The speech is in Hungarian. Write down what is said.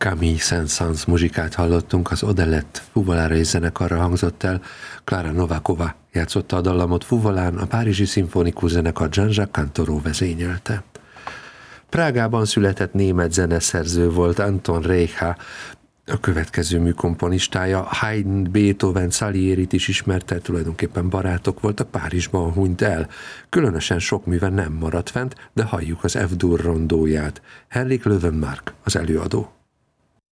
Camille Saint-Saëns muzsikát hallottunk, az Odelette fuvolára és zenekarra hangzott el, Klára Nováková játszotta a dallamot fuvolán, a Párizsi Szimfonikus Zenekar Jean-Jacques Cantoreau vezényelte. Prágában született német zeneszerző volt Anton Reicha, a következő műkomponistája. Haydn, Beethoven, Salierit is ismerte, tulajdonképpen barátok voltak, Párizsban hunyt el. Különösen sok műve nem maradt fent, de halljuk az F-dur rondóját. Henrik Löwenmark az előadó.